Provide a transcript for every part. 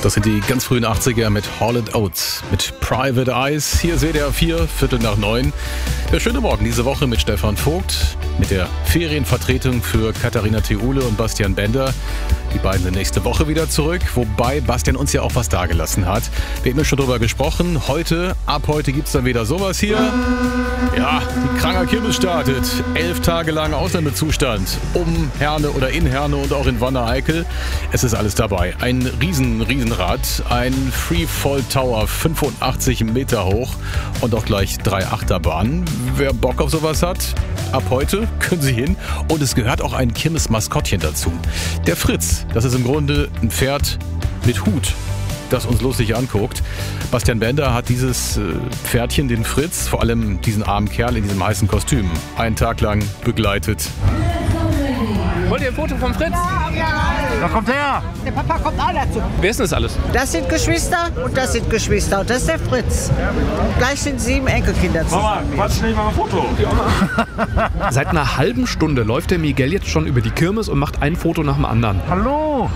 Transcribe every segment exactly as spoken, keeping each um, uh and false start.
Das sind die ganz frühen achtziger mit Hall and Oates, mit Private Eyes. Hier seht ihr vier, Viertel nach neun. Der schöne Morgen diese Woche mit Stefan Vogt, mit der Ferienvertretung für Katharina Theule und Bastian Bender. Die beiden sind nächste Woche wieder zurück, wobei Bastian uns ja auch was dagelassen hat. Wir haben ja schon drüber gesprochen. Heute, ab heute gibt's dann wieder sowas hier. Ja, die Kranger Kirmes startet. Elf Tage lang Ausnahmezustand. Um Herne oder in Herne und auch in Wanne-Eickel. Es ist alles dabei. Ein riesen, Riesenrad, ein Freefall Tower, fünfundachtzig Meter hoch und auch gleich drei Achterbahnen. Wer Bock auf sowas hat, ab heute können Sie hin. Und es gehört auch ein Kirmes-Maskottchen dazu. Der Fritz. Das ist im Grunde ein Pferd mit Hut, das uns lustig anguckt. Bastian Bender hat dieses Pferdchen, den Fritz, vor allem diesen armen Kerl in diesem heißen Kostüm, einen Tag lang begleitet. Wollt ihr ein Foto vom Fritz? Da kommt her! Der Papa kommt auch dazu. Wer ist denn das alles? Das sind Geschwister und das sind Geschwister und das ist der Fritz. Gleich sind sieben Enkelkinder zusammen. Mama, quatsch nicht mal ein Foto. Seit einer halben Stunde läuft der Miguel jetzt schon über die Kirmes und macht ein Foto nach dem anderen. Hallo!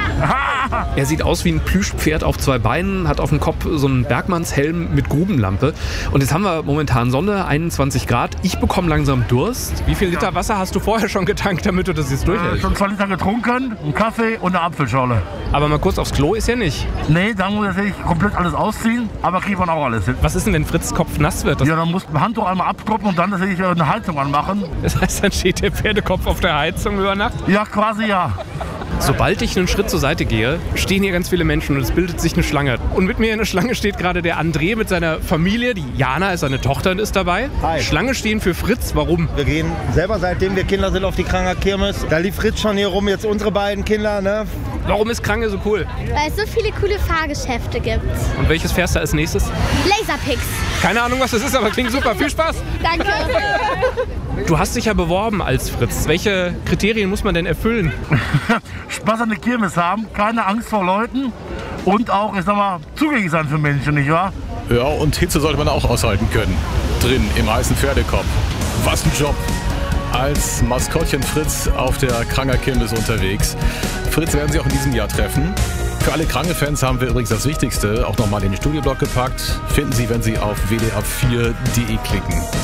Er sieht aus wie ein Plüschpferd auf zwei Beinen, hat auf dem Kopf so einen Bergmannshelm mit Grubenlampe. Und jetzt haben wir momentan Sonne, einundzwanzig Grad. Ich bekomme langsam Durst. Wie viel Liter Wasser hast du vorher schon getankt, damit du das jetzt Äh, durchhältst? schon zwei Liter getrunken, einen Kaffee und eine Apfelschorle. Aber mal kurz aufs Klo ist ja nicht. Nee, dann muss ich tatsächlich komplett alles ausziehen, aber kriegt man auch alles hin. Was ist denn, wenn Fritz Kopf nass wird? Das, Ja, dann muss ein Handtuch einmal abtropfen und dann tatsächlich eine Heizung anmachen. das heißt, dann steht der Pferdekopf auf der Heizung über Nacht. Ja, quasi ja. Sobald ich einen Schritt zur Seite gehe, stehen hier ganz viele Menschen und es bildet sich eine Schlange. Und mit mir in der Schlange steht gerade der André mit seiner Familie. Die Jana ist seine Tochter und ist dabei. Hi. Schlange stehen für Fritz. Warum? Wir gehen selber, seitdem wir Kinder sind, auf die Kranger Kirmes. Da lief Fritz schon hier rum, jetzt unsere beiden Kinder, ne? Warum ist Krange so cool? Weil es so viele coole Fahrgeschäfte gibt. Und welches fährst du als nächstes? Laserpix. Keine Ahnung, was das ist, aber klingt super. Viel Spaß. Danke. Du hast dich ja beworben als Fritz. Welche Kriterien muss man denn erfüllen? Spaß an der Kirmes haben, keine Angst vor Leuten und auch, ich sag mal, zugänglich sein für Menschen, nicht wahr? Ja, und Hitze sollte man auch aushalten können. Drin, im heißen Pferdekopf. Was ein Job. Als Maskottchen Fritz auf der Kranger Kirmes unterwegs. Fritz werden Sie auch in diesem Jahr treffen. Für alle Krange-Fans haben wir übrigens das Wichtigste auch nochmal in den Studioblock gepackt. Finden Sie, wenn Sie auf w d r vier punkt d e klicken.